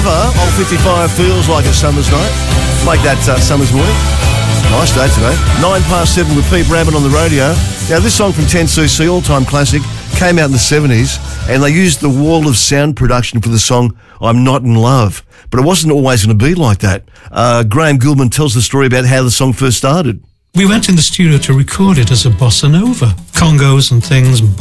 Nova on 55 feels like a summer's night. Make that summer's morning. Nice day today. 7:09 with Pete Rabbit on the radio. Now, this song from 10cc, all-time classic, came out in the 70s, and they used the wall of sound production for the song I'm Not in Love. But it wasn't always going to be like that. Graham Gilman tells the story about how the song first started. We went in the studio to record it as a bossa nova, congos and things,